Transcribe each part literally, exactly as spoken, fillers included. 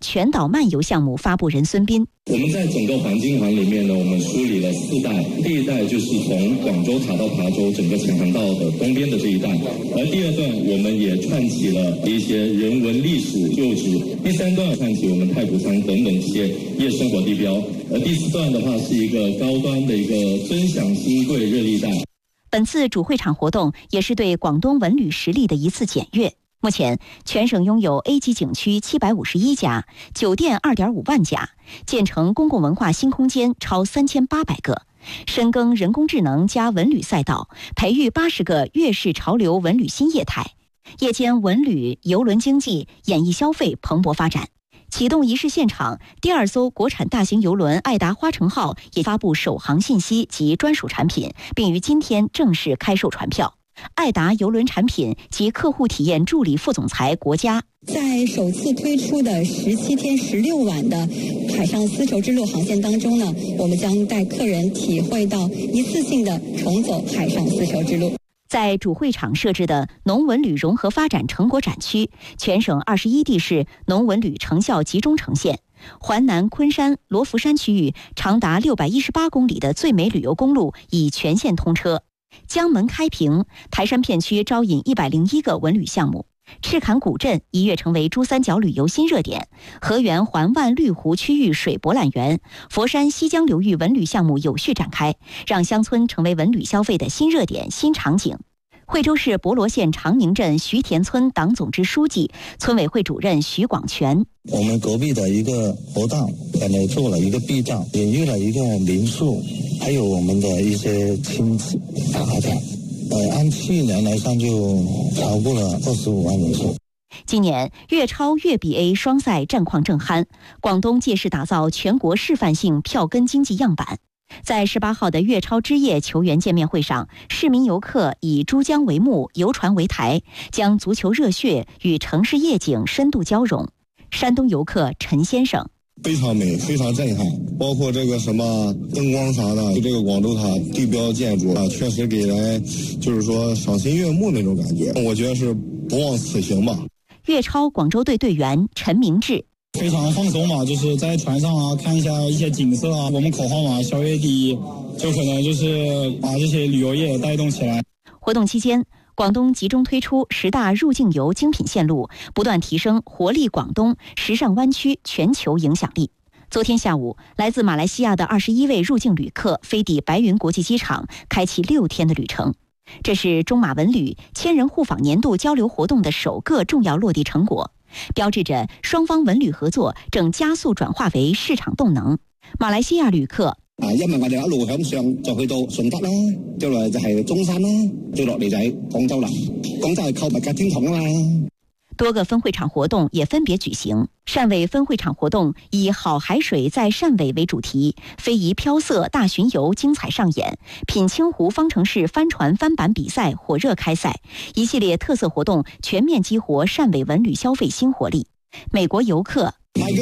全岛漫游项目发布人孙斌。 我们在整个环境环里面呢，我们梳理了四代，第一代就是从广州塔到琶洲整个浅航道的东边的这一带，而第二段我们也串起了一些人文历史旧址，第三段串起我们太古仓等等这些夜生活地标，而第四段的话是一个高端的一个尊享新贵热力带。 本次主会场活动也是对广东文旅实力的一次检阅。目前，全省拥有 A 级景区七百五十一家，酒店 二点五万家，建成公共文化新空间超三千八百个，深耕人工智能加文旅赛道，培育八十个粤式潮流文旅新业态。夜间文旅、邮轮经济、演艺消费蓬勃发展。启动仪式现场，第二艘国产大型邮轮爱达花城号也发布首航信息及专属产品，并于今天正式开售船票。爱达邮轮产品及客户体验助理副总裁国家在首次推出的十七天十六晚的海上丝绸之路航线当中呢，我们将带客人体会到一次性的重走海上丝绸之路。 在主会场设置的农文旅融合发展成果展区，全省二十一地市农文旅成效集中呈现。环南昆山、罗浮山区域长达六百一十八公里的最美旅游公路已全线通车。江门开平、台山片区招引一百零一个文旅项目，赤坎古镇一跃成为珠三角旅游新热点，河源环万绿湖区域水博览园、佛山西江流域文旅项目有序展开，让乡村成为文旅消费的新热点、新场景。惠州市博罗县长宁镇徐田村党总支书记、村委会主任徐广全， 我们隔壁的一个河道在那做了一个避障，引入了一个民宿，还有我们的一些亲子打的，呃，按去年来算就超过了二十五万人数。 今年粤超粤 B A 双赛战况正酣，广东借势打造全国示范性票根经济样板。在十八号的粤超之夜球员见面会上，市民游客以珠江为幕，游船为台，将足球热血与城市夜景深度交融。山东游客陈先生： 非常美，非常震撼，包括这个什么灯光啥的，这个广州塔地标建筑啊，确实给人就是说赏心悦目那种感觉，我觉得是不忘此行吧。 粤超广州队队员陈明志： 非常放松嘛，就是在船上啊，看一下一些景色啊。我们口号嘛，小粤第一，就可能就是把这些旅游业带动起来。 活动期间，广东集中推出十大入境游精品线路，不断提升活力广东、时尚湾区全球影响力。昨天下午，来自马来西亚的二十一位入境旅客飞抵白云国际机场，开启六天的旅程。这是中马文旅千人互访年度交流活动的首个重要落地成果，标志着双方文旅合作正加速转化为市场动能。马来西亚旅客啊，因為我哋一路向上就去到順德啦，接落嚟就係中山啦，接落嚟就係廣州啦。廣州係購物嘅天堂啊嘛。 多个分会场活动也分别举行。汕尾分会场活动以好海水在汕尾为主题，非遗飘色大巡游精彩上演，品清湖方程式帆船翻板比赛火热开赛，一系列特色活动全面激活汕尾文旅消费新活力。美国游客：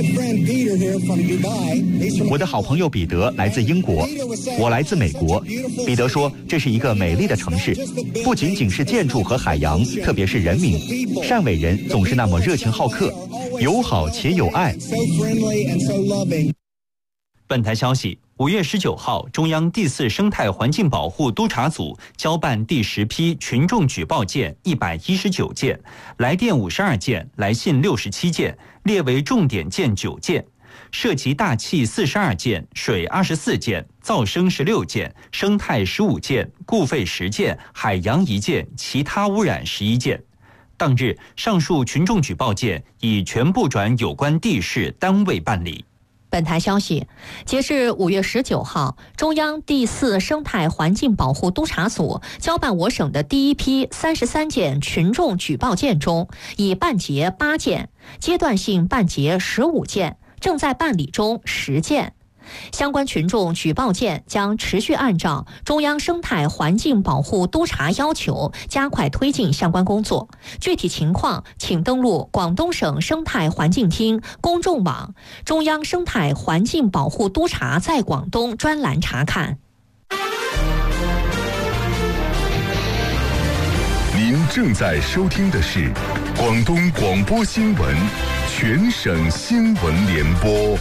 我的好朋友彼得来自英国，我来自美国。彼得说，这是一个美丽的城市，不仅仅是建筑和海洋，特别是人民。汕尾人总是那么热情好客，友好且有爱。 本台消息，五月十九号，中央第四生态环境保护督察组交办第十批群众举报件一百一十九件，来电五十二件，来信六十七件，列为重点件九件，涉及大气四十二件、水二十四件、噪声十六件、生态十五件、固废十件、海洋一件、其他污染十一件。当日，上述群众举报件已全部转有关地市单位办理。 本台消息，截至五月十九号，中央第四生态环境保护督察组交办我省的第一批三十三件群众举报件中，已办结八件，阶段性办结十五件，正在办理中十件。相关群众举报件将持续按照中央生态环境保护督察要求，加快推进相关工作。具体情况，请登录广东省生态环境厅公众网中央生态环境保护督察在广东专栏查看。 您正在收听的是广东广播新闻全省新闻联播。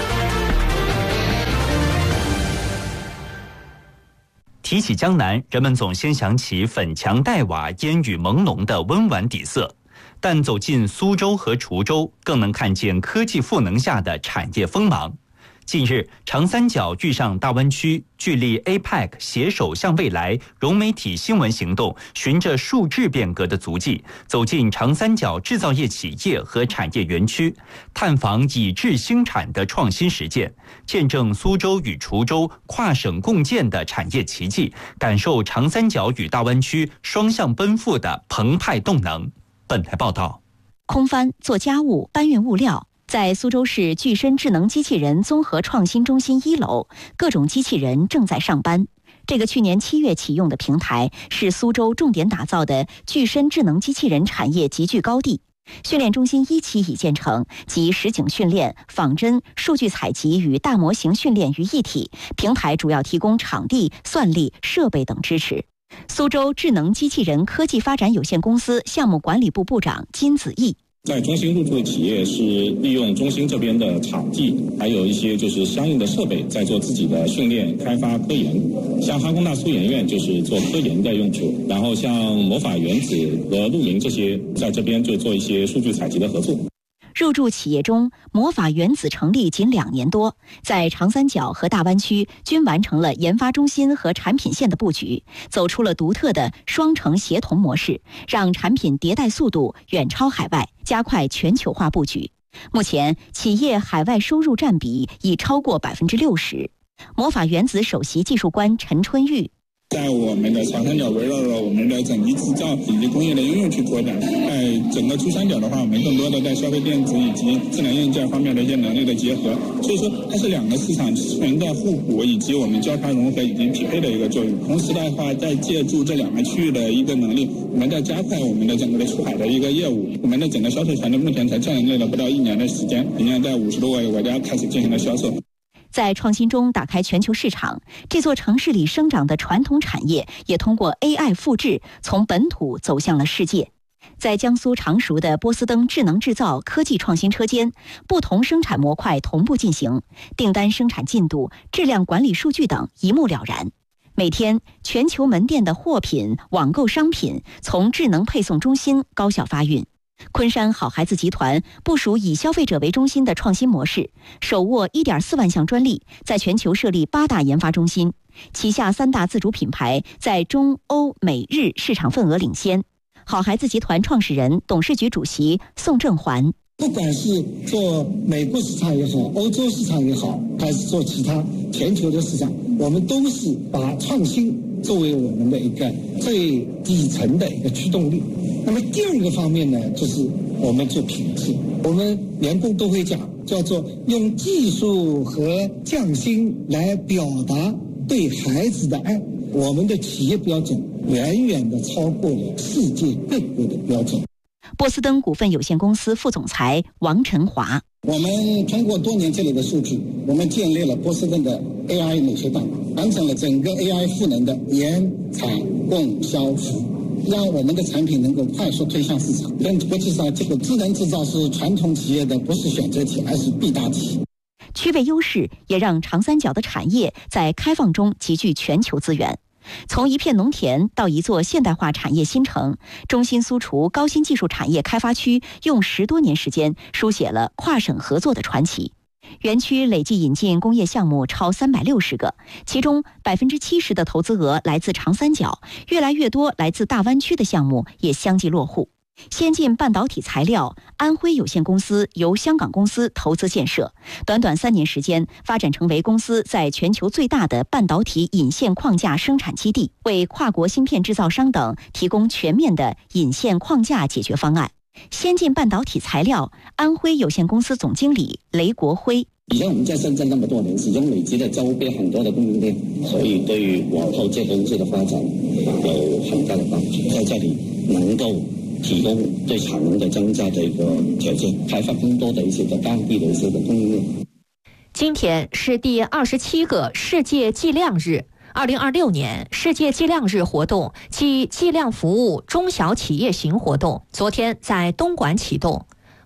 提起江南，人们总先想起粉墙黛瓦、烟雨朦胧的温婉底色，但走进苏州和滁州，更能看见科技赋能下的产业锋芒。近日，长三角遇上大湾区，聚力 A P E C 携手向未来融媒体新闻行动，循着数字变革的足迹，走进长三角制造业企业和产业园区，探访以制兴产的创新实践，见证苏州与滁州跨省共建的产业奇迹，感受长三角与大湾区双向奔赴的澎湃动能。本台报道。 空翻、做家务、搬运物料。在苏州市具身智能机器人综合创新中心一楼，各种机器人正在上班。这个去年七月启用的平台是苏州重点打造的具身智能机器人产业集聚高地。训练中心一期已建成，集实景训练、仿真、数据采集与大模型训练于一体。平台主要提供场地、算力、设备等支持。苏州智能机器人科技发展有限公司项目管理部部长金子毅。 在中心入驻的企业是利用中心这边的场地，还有一些就是相应的设备，在做自己的训练、开发、科研。像哈工大苏研院就是做科研的用处，然后像魔法原子和陆明这些，在这边就做一些数据采集的合作。 入驻企业中，魔法原子成立仅两年多，在长三角和大湾区均完成了研发中心和产品线的布局，走出了独特的双城协同模式，让产品迭代速度远超海外，加快全球化布局。目前，企业海外收入占比已超过百分之六十。魔法原子首席技术官陈春玉。 在我们的长三角围绕着我们的整机制造以及工业的应用去拓展，在整个珠三角的话，我们更多的在消费电子以及智能硬件方面的一些能力的结合，所以说它是两个市场存在互补以及我们交叉融合以及匹配的一个作用。同时的话，在借助这两个区域的一个能力，我们在加快我们的整个的出海的一个业务。我们的整个销售团队目前才建立了不到一年的时间，已经在五十多个国家开始进行了销售。 在创新中打开全球市场，这座城市里生长的传统产业也通过 A I 复制，从本土走向了世界。在江苏常熟的波司登智能制造科技创新车间，不同生产模块同步进行，订单生产进度、质量管理数据等一目了然。每天，全球门店的货品、网购商品从智能配送中心高效发运。昆山好孩子集团部署以消费者为中心的创新模式，手握 一点四万项专利，在全球设立八大研发中心，旗下三大自主品牌在中欧美日市场份额领先。好孩子集团创始人、董事局主席宋正环。 不管是做美国市场也好，欧洲市场也好，还是做其他全球的市场，我们都是把创新作为我们的一个最底层的一个驱动力。那么第二个方面呢，就是我们做品质，我们员工都会讲，叫做用技术和匠心来表达对孩子的爱。我们的企业标准远远的超过了世界各国的标准。 波司登股份有限公司副总裁王晨华。 我们通过多年积累的数据，我们建立了波司登的 A I 美学大脑，完成了整个 A I 赋能的研采供销服，让我们的产品能够快速推向市场。跟国际上这个智能制造是传统企业的不是选择题，而是必答题。 区位优势也让长三角的产业在开放中集聚全球资源。从一片农田到一座现代化产业新城，中心苏滁高新技术产业开发区用十多年时间书写了跨省合作的传奇。园区累计引进工业项目超三百六十个，其中百分之七十的投资额来自长三角，越来越多来自大湾区的项目也相继落户。先进半导体材料安徽有限公司由香港公司投资建设，短短三年时间发展成为公司在全球最大的半导体引线框架生产基地，为跨国芯片制造商等提供全面的引线框架解决方案。先进半导体材料安徽有限公司总经理雷国辉。 以前我们在深圳那么多年，始终累积了周边很多的供应链，所以对于往后这个公司的发展有很大的帮助。在这里能够提供对产能的增加的一个条件，开发更多的一些的当地的一些的供应链。 今天是第二十七个世界计量日。二零二六年世界计量日活动暨计量服务中小企业型活动昨天在东莞启动。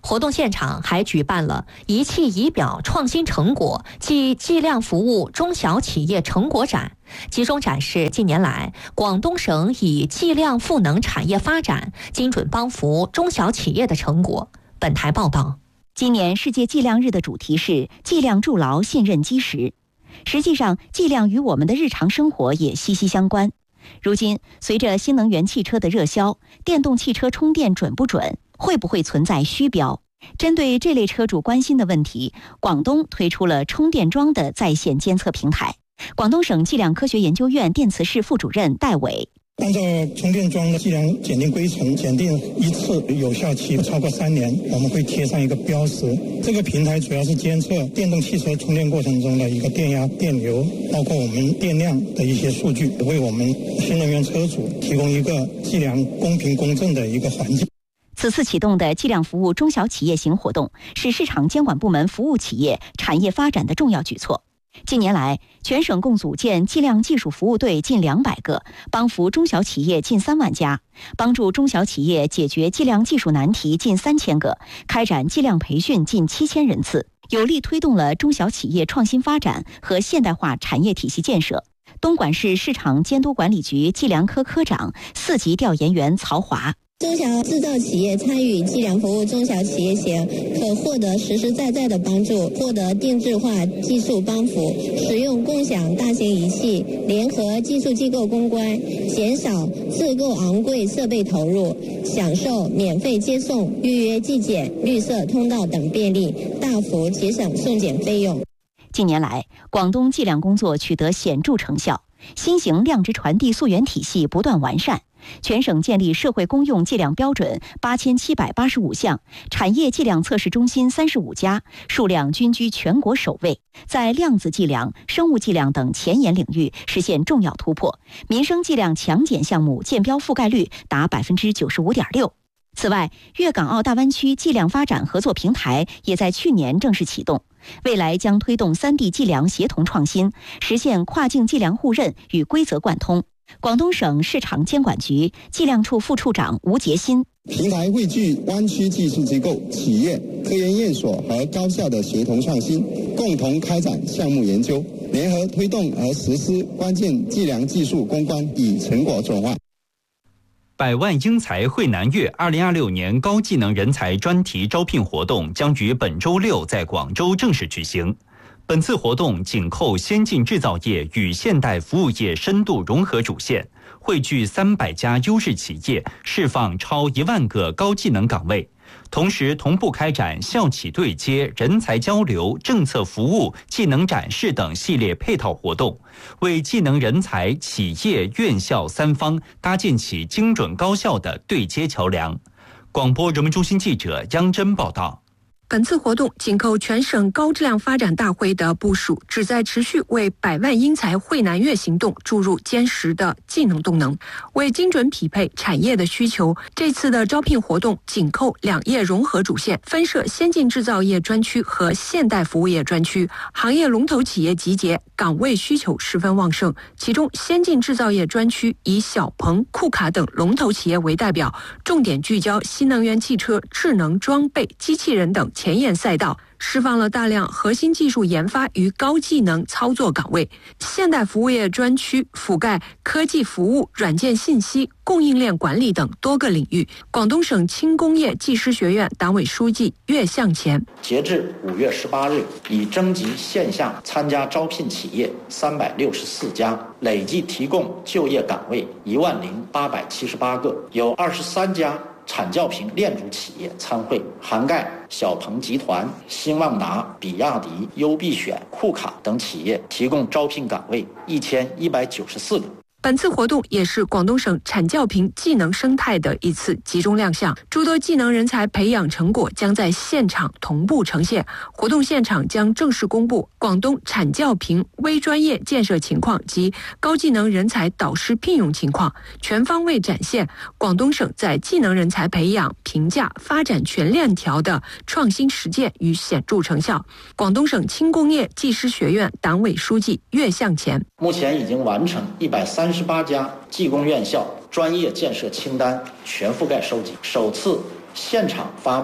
活动现场还举办了仪器仪表创新成果暨计量服务中小企业成果展，集中展示近年来广东省以计量赋能产业发展、精准帮扶中小企业的成果。本台报道， 今年世界计量日的主题是计量筑牢信任基石。实际上，计量与我们的日常生活也息息相关。如今，随着新能源汽车的热销，电动汽车充电准不准？会不会存在虚标？针对这类车主关心的问题，广东推出了充电桩的在线监测平台。广东省计量科学研究院电磁室副主任戴伟， 按照充电桩的计量检定规程，检定一次有效期不超过三年，我们会贴上一个标识。这个平台主要是监测电动汽车充电过程中的一个电压、电流，包括我们电量的一些数据，为我们新能源车主提供一个计量公平公正的一个环境。 此次启动的计量服务中小企业型活动是市场监管部门服务企业产业发展的重要举措。近年来，全省共组建计量技术服务队近两百个，帮扶中小企业近三万家，帮助中小企业解决计量技术难题近三千个，开展计量培训近七千人次，有力推动了中小企业创新发展和现代化产业体系建设。东莞市市场监督管理局计量科科长、四级调研员曹华。 中小制造企业参与计量服务中小企业型，可获得实实在在的帮助，获得定制化技术帮扶，使用共享大型仪器，联合技术机构攻关，减少自购昂贵设备投入，享受免费接送、预约寄检、绿色通道等便利，大幅节省送检费用。 近年来，广东计量工作取得显著成效，新型量值传递溯源体系不断完善。全省建立社会公用计量标准八千七百八十五项，产业计量测试中心三十五家，数量均居全国首位，在量子计量、生物计量等前沿领域实现重要突破。民生计量强检项目建标覆盖率达百分之九十五点六。此外，粤港澳大湾区计量发展合作平台也在去年正式启动，未来将推动三地计量协同创新，实现跨境计量互认与规则贯通。广东省市场监管局计量处副处长吴杰新， 平台汇聚湾区技术机构、企业、科研院所和高校的协同创新，共同开展项目研究，联合推动和实施关键计量技术攻关与成果转化。 百万英才汇南粤二零二六年高技能人才专题招聘活动将于本周六在广州正式举行。本次活动紧扣先进制造业与现代服务业深度融合主线，汇聚三百家优势企业，释放超一万个高技能岗位，同时同步开展校企对接、人才交流、政策服务、技能展示等系列配套活动，为技能人才、企业、院校三方搭建起精准高效的对接桥梁。广播人文中心记者央真报道。 本次活动紧扣全省高质量发展大会的部署，旨在持续为百万英才汇南粤行动注入坚实的技能动能，为精准匹配产业的需求。这次的招聘活动紧扣两业融合主线，分设先进制造业专区和现代服务业专区，行业龙头企业集结，岗位需求十分旺盛。其中，先进制造业专区以小鹏、库卡等龙头企业为代表，重点聚焦新能源汽车、智能装备、机器人等前沿赛道，释放了大量核心技术研发与高技能操作岗位。现代服务业专区覆盖科技服务、软件信息、供应链管理等多个领域。广东省轻工业技师学院党委书记岳向前， 截至五月十八日，已征集现项参加招聘企业三百六十四家，累计提供就业岗位一万零八百七十八个，有二十三家产教评链主企业参会，涵盖小鹏集团、新旺达、比亚迪、优必选、库卡等企业，提供招聘岗位一千一百九十四个。 本次活动也是广东省产教评技能生态的一次集中亮相，诸多技能人才培养成果将在现场同步呈现。活动现场将正式公布广东产教评微专业建设情况及高技能人才导师聘用情况，全方位展现广东省在技能人才培养、评价、发展全链条的创新实践与显著成效。广东省轻工业技师学院党委书记岳向前， 目前已经完成一百三十八家技工院校专业建设清单全覆盖收集，首次现场发布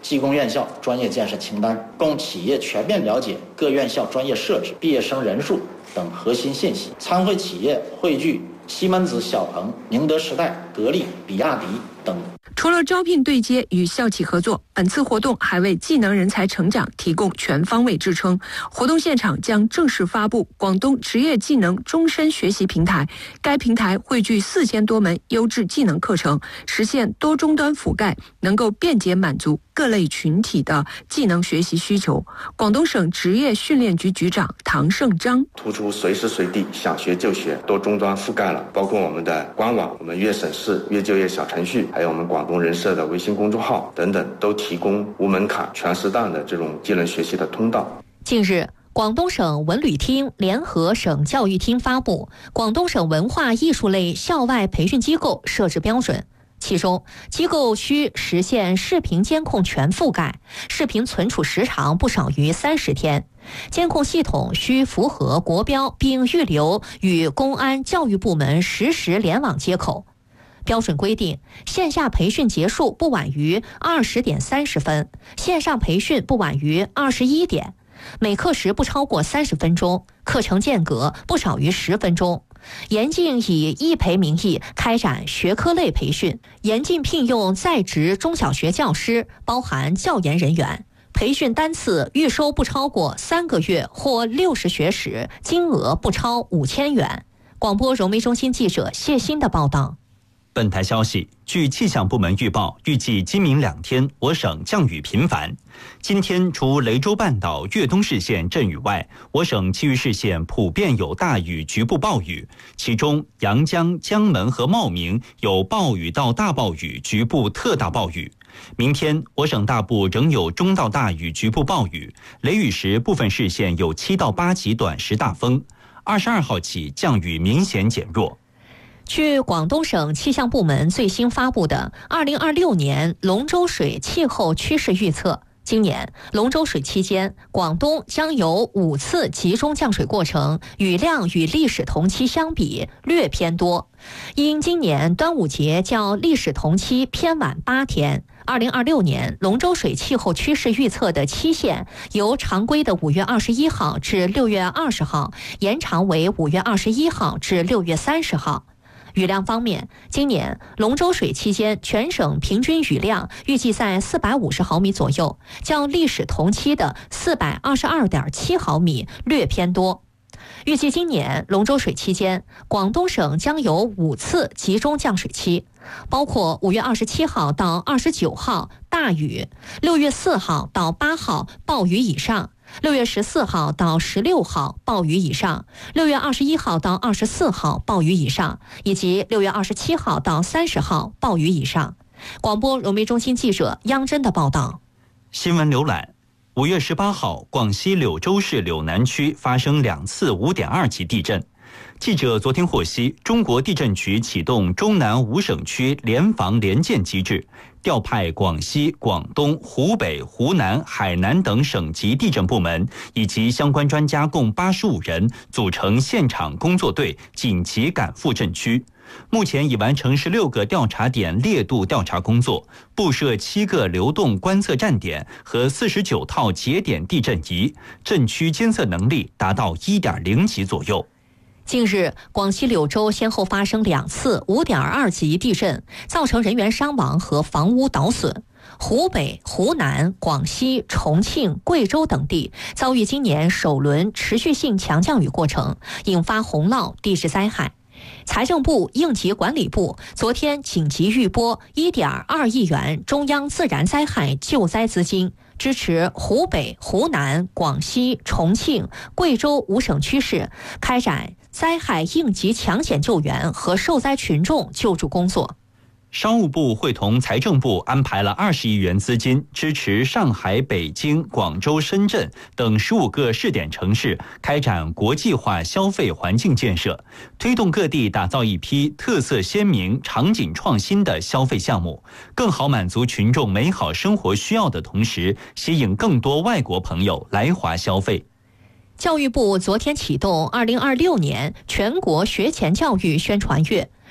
技工院校专业建设清单，供企业全面了解各院校专业设置、毕业生人数等核心信息。参会企业汇聚西门子、小鹏、宁德时代、格力、比亚迪等。 除了招聘对接与校企合作，本次活动还为技能人才成长提供全方位支撑。活动现场将正式发布广东职业技能终身学习平台，该平台汇聚四千多门优质技能课程，实现多终端覆盖，能够便捷满足各类群体的技能学习需求。广东省职业训练局局长唐胜章突出随时随地想学就学，多终端覆盖了，包括我们的官网、我们粤省市粤就业小程序，还有我们广东人社的微信公众号等等，都提供无门槛、全时段的这种技能学习的通道。 近日，广东省文旅厅联合省教育厅发布《广东省文化艺术类校外培训机构设置标准》，其中机构需实现视频监控全覆盖，视频存储时长不少于三十天，监控系统需符合国标，并预留与公安、教育部门实时联网接口。标准规定，线下培训结束不晚于二十点三十分，线上培训不晚于二十一点，每课时不超过三十分钟，课程间隔不少于十分钟。严禁以义培名义开展学科类培训，严禁聘用在职中小学教师，包含教研人员。培训单次预收不超过三个月或六十学时，金额不超五千元。广播融媒中心记者谢鑫的报道。 本台消息，据气象部门预报，预计今明两天我省降雨频繁。今天除雷州半岛粤东市县阵雨外，我省其余市县普遍有大雨局部暴雨，其中阳江、江门和茂名有暴雨到大暴雨局部特大暴雨。明天我省大部仍有中到大雨局部暴雨，雷雨时部分市县有七到八级短时大风。二十二号起降雨明显减弱。 据广东省气象部门最新发布的二零二六年龙舟水气候趋势预测，今年龙舟水期间，广东将有五次集中降水过程，雨量与历史同期相比略偏多。因今年端午节较历史同期偏晚八天，二零二六年龙舟水气候趋势预测的期限由常规的五月二十一号至六月二十号延长为五月二十一号至六月三十号。雨量方面，今年龙舟水期间全省平均雨量预计在四百五十毫米左右，较历史同期的四百二十二点七毫米略偏多。预计今年龙舟水期间，广东省将有五次集中降水期，包括五月二十七号到二十九号大雨，六月四号到八号暴雨以上，六月十四号到十六号暴雨以上，六月二十一号到二十四号暴雨以上，以及六月二十七号到三十号暴雨以上。广播融媒中心记者央真的报道。 新闻浏览。五月十八号，广西柳州市柳南区发生两次五点二级地震。记者昨天获悉，中国地震局启动中南五省区联防联建机制，调派广西、广东、湖北、湖南、海南等省级地震部门以及相关专家共八十五人，组成现场工作队，紧急赶赴震区。目前已完成十六个调查点烈度调查工作，布设七个流动观测站点和四十九套节点地震仪，震区监测能力达到一点零级左右。 近日，广西柳州先后发生两次五点二级地震，造成人员伤亡和房屋倒损。湖北、湖南、广西、重庆、贵州等地遭遇今年首轮持续性强降雨过程，引发洪涝地质灾害。财政部应急管理部昨天紧急预拨 一点二亿元中央自然灾害救灾资金，支持湖北、湖南、广西、重庆、贵州五省区市开展灾害应急抢险救援和受灾群众救助工作。 商务部会同财政部安排了二十亿元资金，支持上海、北京、广州、深圳等十五个试点城市开展国际化消费环境建设，推动各地打造一批特色鲜明、场景创新的消费项目，更好满足群众美好生活需要的同时，吸引更多外国朋友来华消费。教育部昨天启动二零二六年全国学前教育宣传月，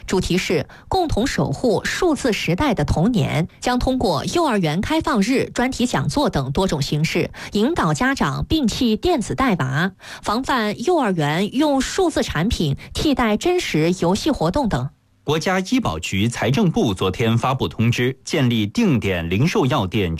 主题是共同守护数字时代的童年，将通过幼儿园开放日、专题讲座等多种形式，引导家长摒弃电子带娃，防范幼儿园用数字产品替代真实游戏活动等。 国家医保局、财政部昨天发布通知，建立定点零售药店